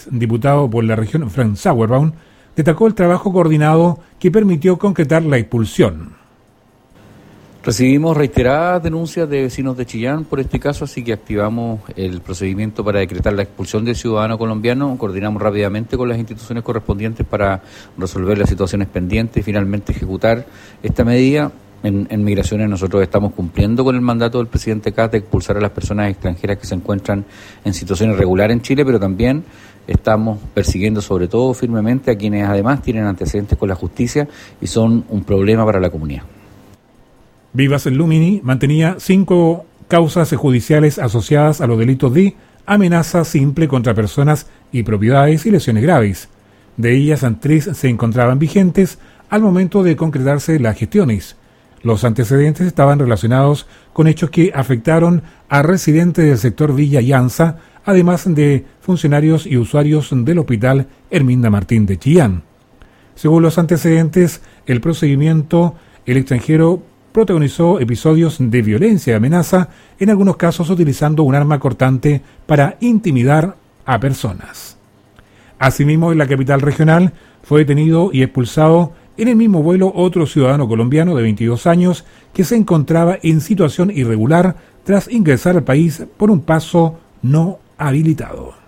exdiputado por la región Frank Sauerbaum, destacó el trabajo coordinado que permitió concretar la expulsión. Recibimos reiteradas denuncias de vecinos de Chillán por este caso, así que activamos el procedimiento para decretar la expulsión del ciudadano colombiano. Coordinamos rápidamente con las instituciones correspondientes para resolver las situaciones pendientes y finalmente ejecutar esta medida. En Migraciones nosotros estamos cumpliendo con el mandato del presidente Kast de expulsar a las personas extranjeras que se encuentran en situación irregular en Chile, pero también estamos persiguiendo sobre todo firmemente a quienes además tienen antecedentes con la justicia y son un problema para la comunidad. Vivas Lumini mantenía 5 causas judiciales asociadas a los delitos de amenaza simple contra personas y propiedades y lesiones graves. De ellas, 3 se encontraban vigentes al momento de concretarse las gestiones. Los antecedentes estaban relacionados con hechos que afectaron a residentes del sector Villa Llanza, además de funcionarios y usuarios del Hospital Herminda Martín de Chillán. Según los antecedentes, el procedimiento, el extranjero protagonizó episodios de violencia y amenaza, en algunos casos utilizando un arma cortante para intimidar a personas. Asimismo, en la capital regional fue detenido y expulsado en el mismo vuelo otro ciudadano colombiano de 22 años que se encontraba en situación irregular tras ingresar al país por un paso no habilitado.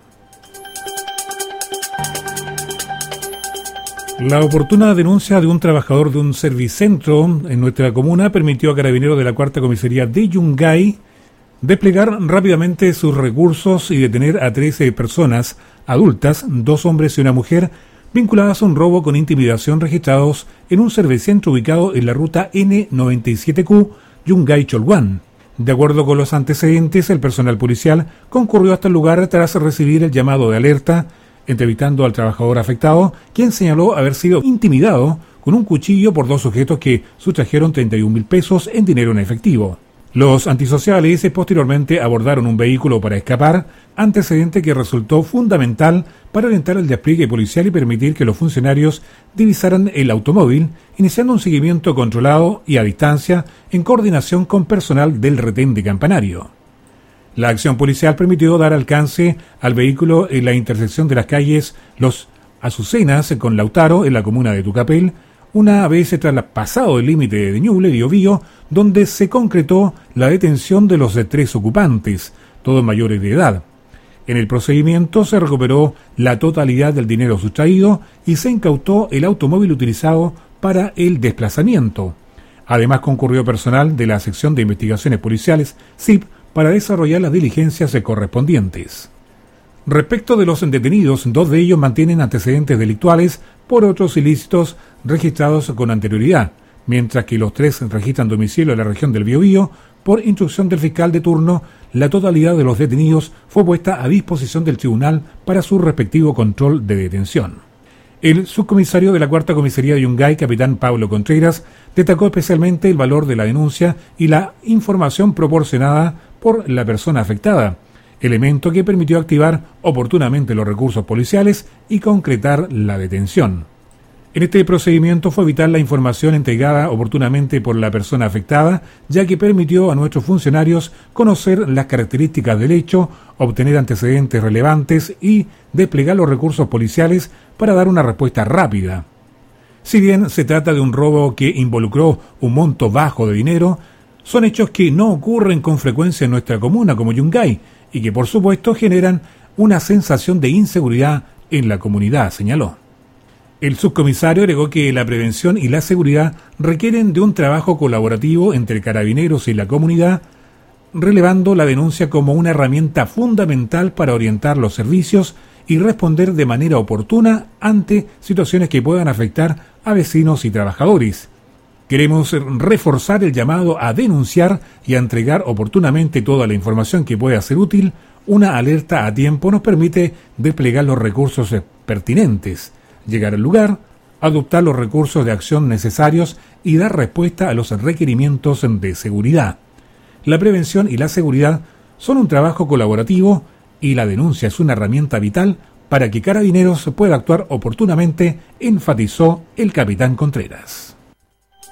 La oportuna denuncia de un trabajador de un servicentro en nuestra comuna permitió a Carabineros de la Cuarta Comisaría de Yungay desplegar rápidamente sus recursos y detener a 13 personas adultas, 2 hombres y una mujer, vinculadas a un robo con intimidación registrados en un servicentro ubicado en la ruta N97Q Yungay-Cholguán. De acuerdo con los antecedentes, el personal policial concurrió hasta el lugar tras recibir el llamado de alerta, entrevistando al trabajador afectado, quien señaló haber sido intimidado con un cuchillo por 2 sujetos que sustrajeron 31.000 pesos en dinero en efectivo. Los antisociales posteriormente abordaron un vehículo para escapar, antecedente que resultó fundamental para orientar el despliegue policial y permitir que los funcionarios divisaran el automóvil, iniciando un seguimiento controlado y a distancia en coordinación con personal del retén de Campanario. La acción policial permitió dar alcance al vehículo en la intersección de las calles Los Azucenas con Lautaro, en la comuna de Tucapel, una vez traspasado el límite de Ñuble, Biobío, donde se concretó la detención de los 3 ocupantes, todos mayores de edad. En el procedimiento se recuperó la totalidad del dinero sustraído y se incautó el automóvil utilizado para el desplazamiento. Además concurrió personal de la Sección de Investigaciones Policiales, SIP, para desarrollar las diligencias correspondientes. Respecto de los detenidos, 2 de ellos mantienen antecedentes delictuales por otros ilícitos registrados con anterioridad, mientras que los 3 registran domicilio en la región del Biobío. Por instrucción del fiscal de turno, la totalidad de los detenidos fue puesta a disposición del tribunal para su respectivo control de detención. El subcomisario de la Cuarta Comisaría de Yungay, capitán Pablo Contreras, destacó especialmente el valor de la denuncia y la información proporcionada por la persona afectada, elemento que permitió activar oportunamente los recursos policiales y concretar la detención. En este procedimiento fue vital la información entregada oportunamente por la persona afectada, ya que permitió a nuestros funcionarios conocer las características del hecho, obtener antecedentes relevantes y desplegar los recursos policiales para dar una respuesta rápida. Si bien se trata de un robo que involucró un monto bajo de dinero, son hechos que no ocurren con frecuencia en nuestra comuna como Yungay y que por supuesto generan una sensación de inseguridad en la comunidad, señaló. El subcomisario agregó que la prevención y la seguridad requieren de un trabajo colaborativo entre Carabineros y la comunidad, relevando la denuncia como una herramienta fundamental para orientar los servicios y responder de manera oportuna ante situaciones que puedan afectar a vecinos y trabajadores. Queremos reforzar el llamado a denunciar y a entregar oportunamente toda la información que pueda ser útil. Una alerta a tiempo nos permite desplegar los recursos pertinentes, llegar al lugar, adoptar los recursos de acción necesarios y dar respuesta a los requerimientos de seguridad. La prevención y la seguridad son un trabajo colaborativo y la denuncia es una herramienta vital para que Carabineros pueda actuar oportunamente, enfatizó el capitán Contreras.